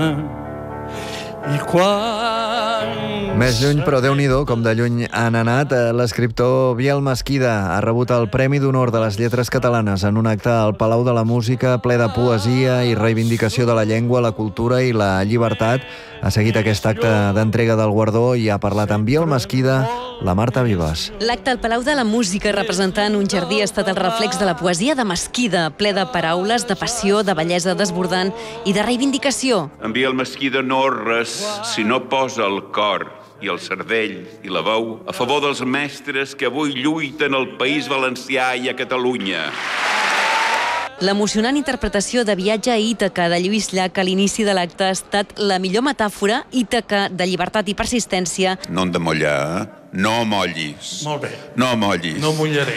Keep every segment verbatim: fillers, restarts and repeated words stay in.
I quan... Més lluny, però Déu-n'hi-do, com de lluny han anat. L'escriptor Biel Mesquida ha rebut el Premi d'Honor de les Lletres Catalanes en un acte al Palau de la Música ple de poesia i reivindicació de la llengua, la cultura i la llibertat. Ha seguit aquest acte d'entrega del guardó i ha parlat amb Biel Mesquida la Marta Vives. L'acte al Palau de la Música representant un jardí ha estat el reflex de la poesia de Mesquida, ple de paraules, de passió, de bellesa desbordant i de reivindicació. En Biel Mesquida no és res si no posa el cor i el cervell i la veu a favor dels mestres que avui lluiten al País Valencià i a Catalunya. L'emocionant interpretació de Viatge a Ítaca de Lluís Llach a l'inici de l'acte ha estat la millor metàfora Ítaca de llibertat i persistència. No hem de mollar, eh? No mollis. Molt bé. No mollis. No mullaré.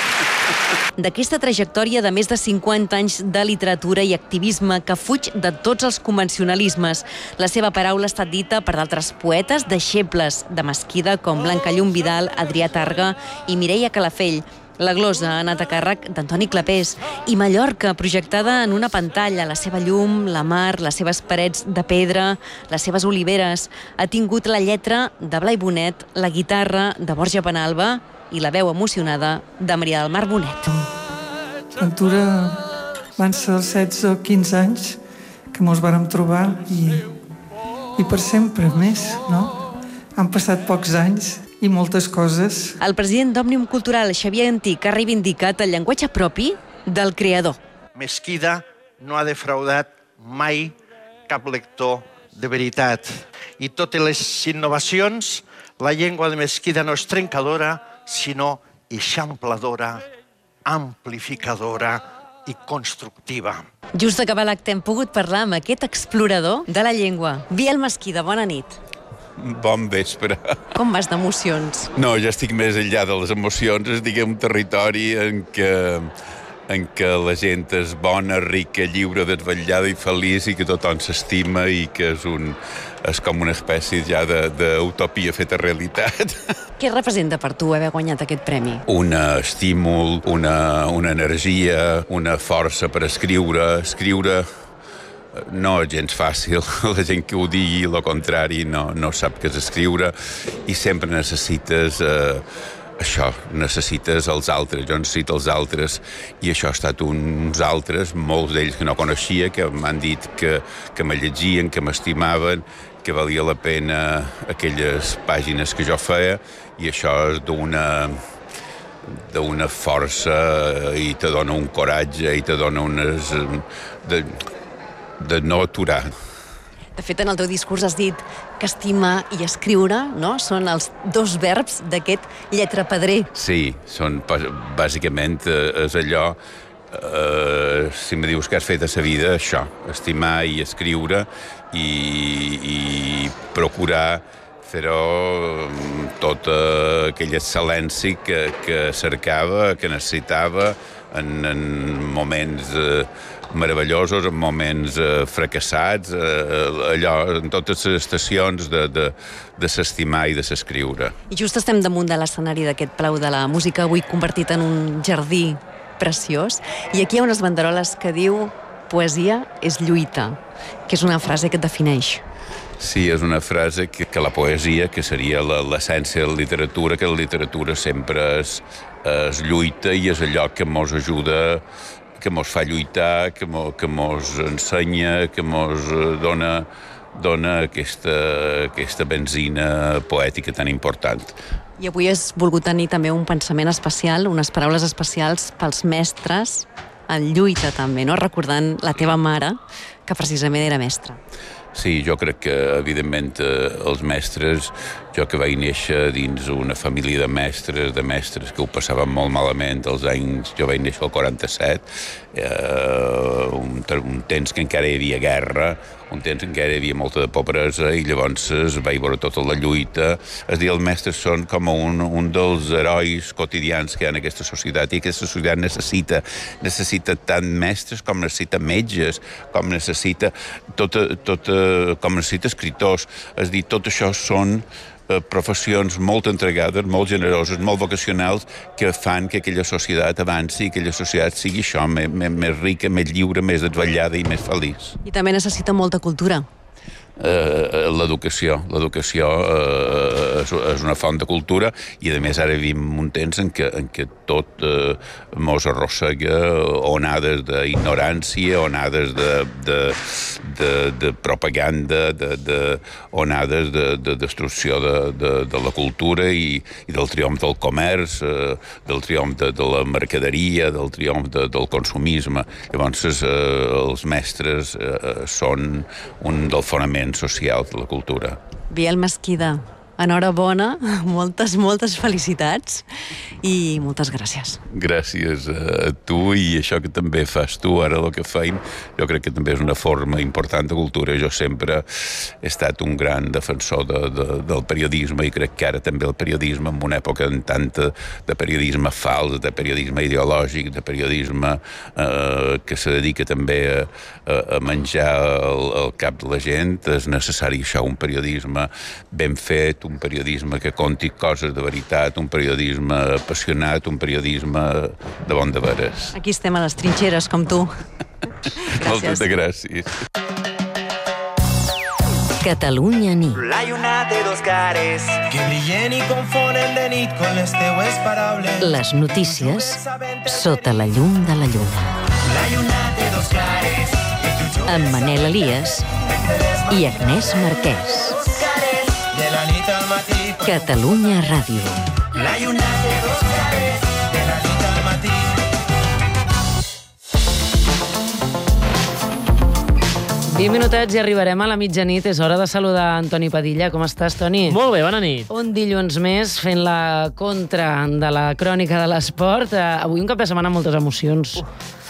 D'aquesta trajectòria de més de cinquanta anys de literatura i activisme que fuig de tots els convencionalismes. La seva paraula ha estat dita per d'altres poetes deixebles de Mesquida com Blanca Llum Vidal, Adrià Targa i Mireia Calafell. La glosa ha anat a càrrec d'Antoni Clapés i Mallorca, projectada en una pantalla, la seva llum, la mar, les seves parets de pedra, les seves oliveres. Ha tingut la lletra de Blai Bonet, la guitarra de Borja Penalba i la veu emocionada de Maria del Mar Bonet. Ventura van ser els setze o quinze anys que mos vàrem trobar i, i per sempre més, no? Han passat pocs anys i moltes coses. El president d'Òmnium Cultural, Xavier Antic, ha reivindicat el llenguatge propi del creador. Mesquida no ha defraudat mai cap lector de veritat. I totes les innovacions, la llengua de Mesquida no és trencadora, sinó eixampladora, amplificadora i constructiva. Just d'acabar l'acte hem pogut parlar amb aquest explorador de la llengua. Biel Mesquida, bona nit. Bon vespre. Com vas d'emocions? No, jo estic més enllà de les emocions, estic en un territori en què, en què la gent és bona, rica, lliure, desvetllada i feliç i que tothom s'estima i que és, un, és com una espècie ja d'utopia feta realitat. Què representa per tu haver guanyat aquest premi? Un estímul, una, una energia, una força per escriure, escriure... No és gens fàcil, la gent que ho digui el contrari no, no sap què és escriure i sempre necessites eh, això, necessites els altres, jo necessito els altres i això ha estat uns altres, molts d'ells que no coneixia, que m'han dit que, que me llegien, que m'estimaven, que valia la pena aquelles pàgines que jo feia i això és d'una d'una força i te dona un coratge i te dona unes... De, de no aturar. De fet, en el teu discurs has dit que estimar i escriure, no?, són els dos verbs d'aquest lletrapedrer. Sí, són, bàsicament és allò, eh, si me dius que has fet a sa vida, això, estimar i escriure i, i procurar fer-ho tota aquella excel·lència que, que cercava, que necessitava en, en moments... Eh, meravellosos, en moments eh, fracassats, eh, allò, en totes les estacions de, de, de s'estimar i de s'escriure. I just estem damunt de l'escenari d'aquest Palau de la Música, avui convertit en un jardí preciós, i aquí hi ha unes banderoles que diu poesia és lluita, que és una frase que et defineix. Sí, és una frase que, que la poesia, que seria l'essència de la literatura, que la literatura sempre és, és lluita i és allò que mos ajuda, que mos fa lluitar, que mos, que mos ensenya, que mos dona, dona aquesta, aquesta benzina poètica tan important. I avui has volgut tenir també un pensament especial, unes paraules especials pels mestres en lluita també, no? Recordant la teva mare, que precisament era mestra. Sí, jo crec que, evidentment, els mestres, jo que vaig néixer dins una família de mestres, de mestres que ho passaven molt malament als anys... Jo vaig néixer al quaranta-set, eh, un, un temps que encara hi havia guerra, un temps en què hi havia molta de pobresa i llavors vaig veure tota la lluita. És a dir, els mestres són com un, un dels herois quotidians que hi ha en aquesta societat i aquesta societat necessita, necessita tant mestres com necessita metges, com necessita, tota, tota, com necessita escriptors. És a dir, tot això són professions molt entregades, molt generoses, molt vocacionals, que fan que aquella societat avanci i que aquella societat sigui això, més, més rica, més lliure, més desvetllada i més feliç. I també necessita molta cultura. eh, l'educació. L'educació eh, és, és una font de cultura i, a més, ara vivim un temps en què, en què tot eh, mos arrossega onades d'ignorància, onades de, de, de, de propaganda, de, de onades de, de destrucció de, de, de la cultura i, i del triomf del comerç, eh, del triomf de, de la mercaderia, del triomf de, del consumisme. Llavors, eh, els mestres eh, són un dels fonaments socials de la cultura. Biel Mesquida, enhorabona, moltes, moltes felicitats i moltes gràcies. Gràcies a tu i això que també fas tu, ara el que feim, jo crec que també és una forma important de cultura. Jo sempre he estat un gran defensor de, de, del periodisme i crec que ara també el periodisme, en una època en tanta de periodisme fals, de periodisme ideològic, de periodisme eh, que se dedica també a, a menjar el, el cap de la gent, és necessari això, un periodisme ben fet, un periodisme que conti coses de veritat, un periodisme apassionat, un periodisme de bon de veres. Aquí estem a les trinxeres, com tu. Moltes gràcies. Catalunya nit. La lluna té dos cares que brillen i confonen de nit con les teues paraules. Les notícies sota la llum de la lluna. La lluna té dos cares amb Manel Elias i Agnès Marquès. de la nit al matí. Catalunya Ràdio. La lluna té dos cares de la nit al matí. vint minutets i arribarem a la mitjanit. És hora de saludar Antoni Padilla. Com estàs, Toni? Molt bé, bona nit. Un dilluns més fent la contra de la crònica de l'esport. Eh, avui un cap de setmana amb moltes emocions.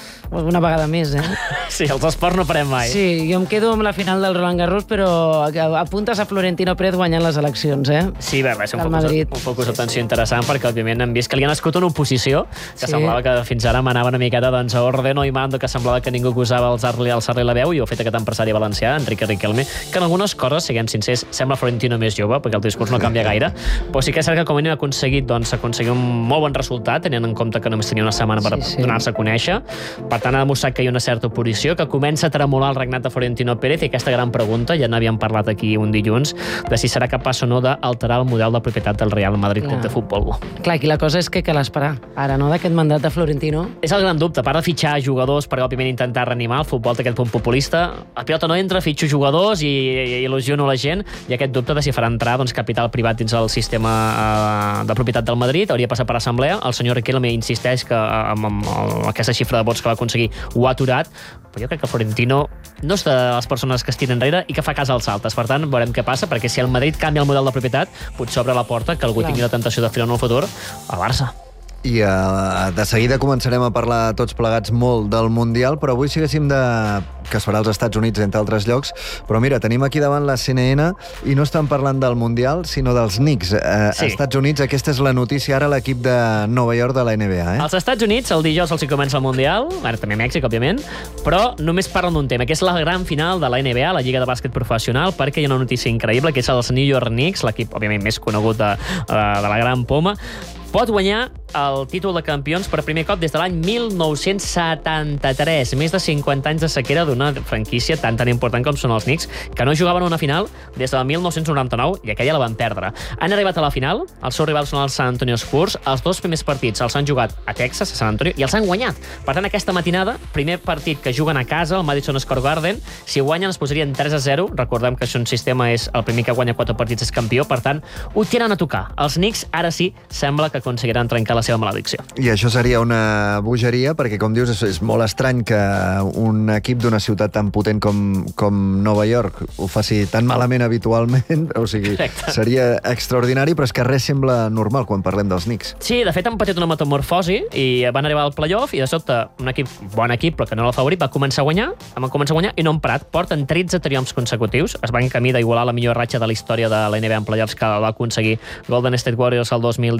Una vegada més, eh? Sí, els esports no parem mai. Sí, jo em quedo amb la final del Roland Garros, però apuntes a Florentino Pérez guanyant les eleccions, eh? Sí, bé, va ser un Al focus, Madrid. un focus d'atenció interessant, perquè òbviament hem vist que li ha nascut una oposició, que Sí. semblava que fins ara manava una miqueta doncs, a ordeno i mando, que semblava que ningú acusava alçar-li alçar-li la veu, i ho ha fet aquest empresari valencià, Enrique Riquelme, que en algunes coses, siguem sincers, sembla Florentino més jove, perquè el discurs no canvia gaire, però sí que és cert que com a mínim ha aconseguit doncs, aconseguir un molt bon resultat, tenint en compte que només tenia una setmana per Sí, sí. donar-se a conèixer. Per tant, ha demostrat que hi ha una certa oposició, que comença a tremolar el regnat de Florentino Pérez, i aquesta gran pregunta, ja n'havíem parlat aquí un dilluns, de si serà capaç o no d'alterar el model de propietat del Real Madrid Club Clar. de Futbol. Clar, aquí la cosa és que cal esperar. Ara, no, d'aquest mandat de Florentino. És el gran dubte, a part de fitxar jugadors per, òbviament, intentar reanimar el futbol d'aquest punt populista, la pilota no entra, fitxo jugadors i, i il·lusiono la gent, i aquest dubte de si farà entrar doncs, capital privat dins el sistema eh, de propietat del Madrid hauria passat per assemblea. El senyor Riquelme insisteix que eh, amb, amb, amb aquesta xifra de vots que va aconseguir ho ha aturat, però jo crec que Florentino no és de les persones que es tiren enrere i que fa cas als altes. Per tant, veurem què passa, perquè si el Madrid canvia el model de propietat, potser obre la porta que algú Clar. tingui la tentació de fer en el futur al Barça. I uh, de seguida començarem a parlar tots plegats molt del Mundial, però avui sí que haguéssim de... que es farà als Estats Units, entre altres llocs. Però mira, tenim aquí davant la C N N i no estan parlant del Mundial, sinó dels Knicks. Uh, Sí. Estats Units, aquesta és la notícia ara, l'equip de Nova York de la N B A, eh? Als Estats Units, el dijous els hi comença el Mundial, ara també a Mèxic, òbviament, però només parlen d'un tema, que és la gran final de la N B A, la Lliga de Bàsquet Professional, perquè hi ha una notícia increïble, que és els New York Knicks, l'equip, òbviament, més conegut de, de la gran poma, pot guanyar el títol de campions per primer cop des de l'any mil nou-cents setanta-tres. Més de cinquanta anys de sequera d'una franquícia tan tan important com són els Knicks, que no jugaven una final des del mil nou-cents noranta-nou i aquella la van perdre. Han arribat a la final, els seus rivals són els San Antonio Spurs, els dos primers partits els han jugat a Texas, a San Antonio, i els han guanyat. Per tant, aquesta matinada, primer partit que juguen a casa, al Madison Square Garden, si guanyen es posarien tres a zero, recordem que això un sistema és el primer que guanya quatre partits és campió, per tant, ho tenen a tocar. Els Knicks, ara sí, sembla que aconseguiran trencar la seva maledicció. I això seria una bogeria, perquè, com dius, és, és molt estrany que un equip d'una ciutat tan potent com, com Nova York ho faci tan malament habitualment. O sigui, Correcte. seria extraordinari, però és que res sembla normal quan parlem dels Knicks. Sí, de fet han patit una metamorfosi i van arribar al playoff i de sobte un equip, bon equip, però que no era el favorit, va començar a guanyar, van començar a guanyar i no han parat. Porten tretze triomfs consecutius, es van camí d'igualar la millor ratxa de la història de la N B A en playoffs que va aconseguir Golden State Warriors el dos mil disset amb quinze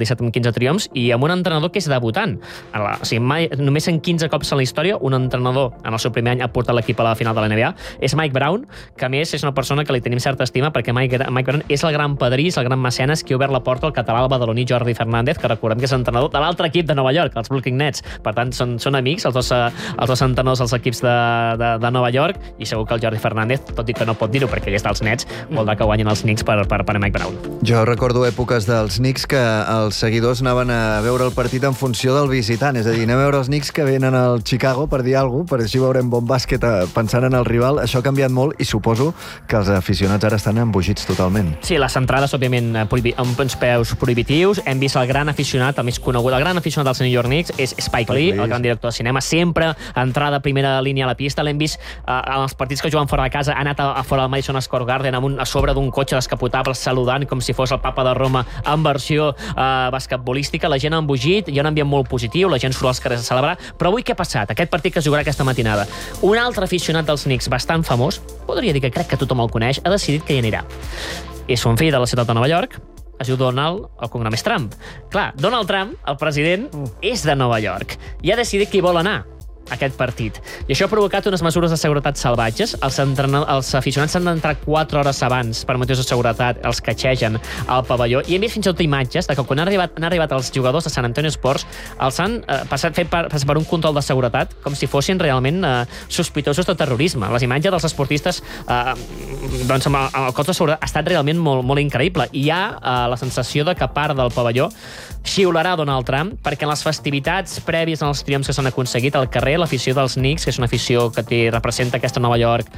quinze triomfs i amb un entrenador que és debutant. La, o sigui, mai, només en quinze cops en la història un entrenador en el seu primer any ha portat l'equip a la final de la N B A. És Mike Brown, que a més és una persona que li tenim certa estima perquè Mike, Mike Brown és el gran padrí, és el gran mecenes que ha obert la porta al català, al badaloní Jordi Fernández, que recordem que és entrenador de l'altre equip de Nova York, els Brooklyn Nets. Per tant, són, són amics, els dos, els dos entrenadors dels equips de, de, de Nova York, i segur que el Jordi Fernández, tot i que no pot dir-ho perquè ell està als Nets, voldrà que guanyin els Knicks per, per, per Mike Brown. Jo recordo èpoques dels Knicks que els seguidors anaven a veure el partit en funció del visitant, és a dir, anem a veure els Knicks que venen al Chicago, per dir alguna cosa, per així veurem bon bàsquet pensant en el rival. Això ha canviat molt i suposo que els aficionats ara estan embogits totalment. Sí, les entrades, òbviament, amb uns preus prohibitius. Hem vist el gran aficionat, el més conegut, el gran aficionat dels New York Knicks és Spike Lee, el gran director de cinema, sempre entrada a primera línia a la pista. L'hem vist eh, en els partits que juguen fora de casa, ha anat a, a fora del Madison Square Garden amb un, a sobre d'un cotxe descapotable saludant com si fos el papa de Roma en versió eh, basquetbolística. La gent ha embogit, hi ha un ambient molt positiu, la gent surt als carrers a celebrar. Però avui què ha passat? Aquest partit que es jugarà aquesta matinada. Un altre aficionat dels Knicks bastant famós, podria dir que crec que tothom el coneix, ha decidit que hi anirà. És un fill de la ciutat de Nova York, es diu Donald, el cognom és Trump. Clar, Donald Trump, el president, és de Nova York i ha decidit que hi vol anar aquest partit. I això ha provocat unes mesures de seguretat salvatges. Els, els aficionats s'han d'entrar quatre hores abans per motius de seguretat, els catxegen al pavelló. I hem vist fins i tot imatges de que quan han arribat, han arribat els jugadors de San Antonio Spurs els han eh, passat, fet per, per un control de seguretat com si fossin realment eh, sospitosos de terrorisme. Les imatges dels esportistes eh, doncs amb el, amb el cos de seguretat ha estat realment molt, molt increïble. I hi ha eh, la sensació de que part del pavelló xiularà Donald Trump perquè en les festivitats prèvies als triomfs que s'han aconseguit al carrer, l'afició dels Knicks, que és una afició que té, representa aquesta Nova York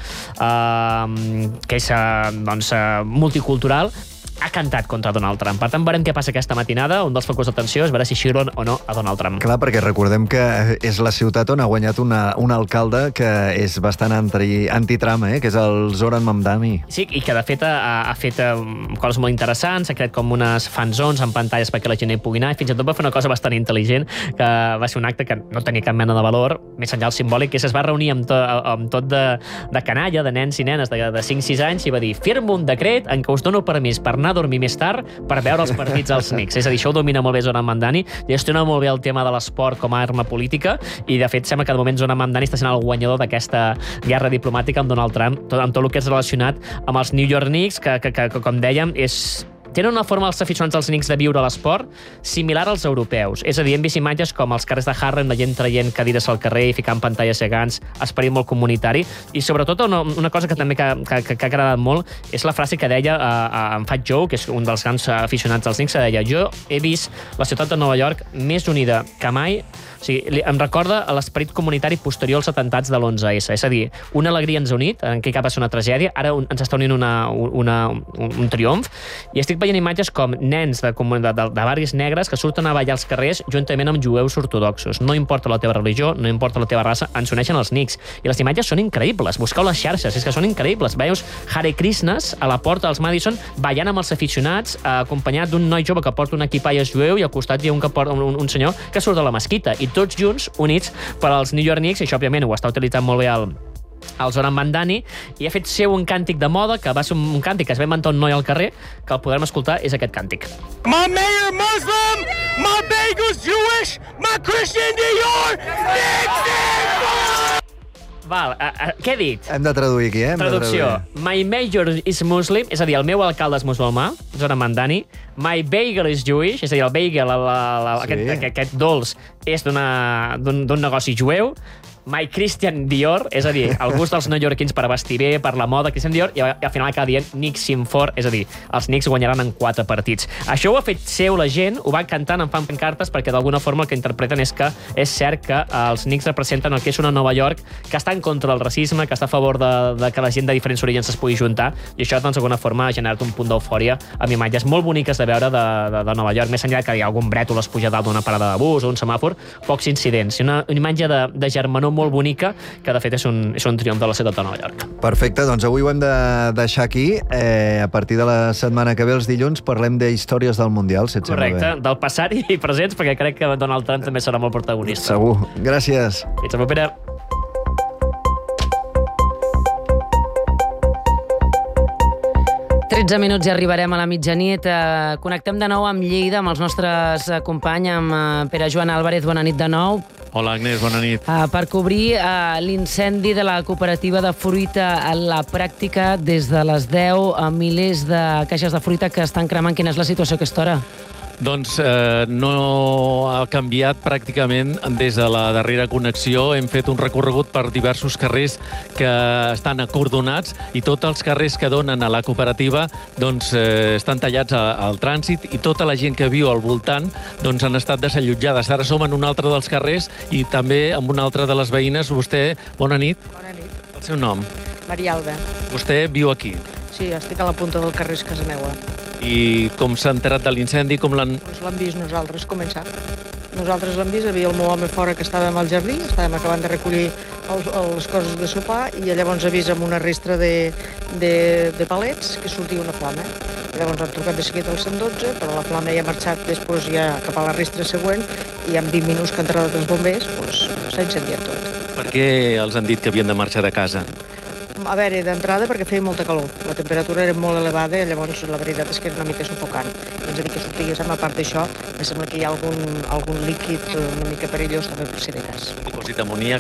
eh, que és eh, doncs, eh, multicultural, ha cantat contra Donald Trump. Per tant, veurem què passa aquesta matinada. Un dels focus d'atenció és veure si xiulen o no a Donald Trump. Clar, perquè recordem que és la ciutat on ha guanyat una, un alcalde que és bastant anti, antitrama, eh? Que és el Zoran Mamdani. Sí, i que de fet ha, ha fet um, coses molt interessants, ha creat com unes fanzones en pantalles perquè la gent hi pugui anar, i fins i tot va fer una cosa bastant intel·ligent, que va ser un acte que no tenia cap mena de valor, més enllà del simbòlic, que és es va reunir amb, to, amb tot de, de canalla, de nens i nenes de, de cinc sis anys, i va dir, firmo un decret en què us dono permís per anar a dormir més tard per veure els partits als Knicks. És a dir, això ho domina molt bé Zoran Mamdani, gestiona molt bé el tema de l'esport com a arma política, i de fet sembla que de moment Zoran Mamdani està sent el guanyador d'aquesta guerra diplomàtica amb Donald Trump, tot, amb tot el que és relacionat amb els New York Knicks, que, que, que, que com dèiem, és... tenen una forma els aficionats dels Knicks de viure l'esport similar als europeus. És a dir, hem vist imatges com els carrers de Harlem, la gent traient cadires al carrer i ficant pantalles gegants, esperit molt comunitari, i sobretot una, una cosa que també que, que, que ha agradat molt és la frase que deia uh, en Fat Joe, que és un dels grans aficionats dels Knicks, que deia, jo he vist la ciutat de Nova York més unida que mai. O sigui, em recorda l'esperit comunitari posterior als atemptats de l'onze esse. És a dir, una alegria ens ha unit, en què cap va ser una tragèdia, ara un, ens està unint una, una, un, un triomf, i estic veient imatges com nens de, de, de, de barris negres que surten a ballar als carrers juntament amb jueus ortodoxos. No importa la teva religió, no importa la teva raça, ens uneixen els Knicks. I les imatges són increïbles. Busqueu les xarxes, és que són increïbles. Veus Hare Krishnas a la porta dels Madison ballant amb els aficionats, acompanyat d'un noi jove que porta un equipatge jueu, i al costat hi ha un, que porta, un, un senyor que surt de la mesquita. I tots junts, units per als New York Knicks, i això, òbviament, ho està utilitzant molt bé el, el Zoran Mamdani, i ha fet seu un càntic de moda, que va ser un, un càntic que es va inventar un noi al carrer, que el podrem escoltar, és aquest càntic. My mayor Muslim, my bagel's Jewish, my Christian Dior, Knicks! Val, a, a, què he dit? Hem de traduir aquí, eh? Hem Traducció. My mayor is Muslim, és a dir, el meu alcalde és musulmà, Zoran Mamdani. My bagel is Jewish, és a dir, el bagel, la, la, la, sí. aquest, aquest, aquest dolç, és d'un negoci jueu. My Christian Dior, és a dir, el gust dels neoyorquins per vestir bé, per la moda, Christian Dior, i al final acaba dient Knicks sim for, és a dir, els Knicks guanyaran en quatre partits. Això ho ha fet seu la gent, ho van cantant, en fan pancartes, perquè d'alguna forma el que interpreten és que és cert que els Knicks representen el que és una Nova York que està en contra del racisme, que està a favor de, de que la gent de diferents orígens es pugui juntar, i això, doncs, d'alguna forma ha generat un punt d'eufòria amb imatges molt boniques de veure de, de, de Nova York, més enllà que hi ha algun brètol es puja dalt d'una parada de bus o un semàfor, pocs incidents. Una, una imatge de, de germanor molt bonica, que de fet és un, és un triomf de la ciutat de Nova York. Perfecte, doncs avui ho hem de deixar aquí. Eh, a partir de la setmana que ve, els dilluns, parlem d'històries del Mundial, si et sembla bé. Correcte, del passat i presents, perquè crec que Donald Trump també serà molt protagonista. Segur. Gràcies. Fins a propera. tretze minuts i arribarem a la mitjanit. Eh, connectem de nou amb Lleida, amb els nostres eh, companys, amb eh, Pere Joan Álvarez. Bona nit de nou. Hola, Agnès, bona nit. Eh, per cobrir eh, l'incendi de la cooperativa de fruita a la pràctica des de les deu, a milers de caixes de fruita que estan cremant. Quina és la situació a aquesta hora? Doncs eh, no ha canviat pràcticament des de la darrera connexió. Hem fet un recorregut per diversos carrers que estan acordonats i tots els carrers que donen a la cooperativa doncs, eh, estan tallats a, al trànsit i tota la gent que viu al voltant doncs, han estat desallotjades. Ara som en un altre dels carrers i també amb una altra de les veïnes. Vostè, bona nit. Bona nit. El seu nom? Maria Alba. Vostè viu aquí? Sí, estic a la punta del carrer és casa meua. I com s'ha enterat de l'incendi? Com l'han... Doncs l'hem vist nosaltres començar. Nosaltres l'hem vist, hi havia el meu home fora que estàvem al jardí, estàvem acabant de recollir el, les coses de sopar i llavors ha vist amb una restra de, de, de palets que sortia una flama. I llavors han trucat de seguida al cent dotze, però la flama ja ha marxat després ja cap a la restra següent i en vint minuts que han tardat els bombers doncs, s'ha incendiat tot. Per què els han dit que havien de marxar de casa? A veure, d'entrada perquè feia molta calor. La temperatura era molt elevada i llavors la veritat és que era una mica sufocant. És a dir, que sortiguéssim, a part d'això, em sembla que hi ha algun, algun líquid una mica perillós també per si de cas. Dipòsit d'amoníac,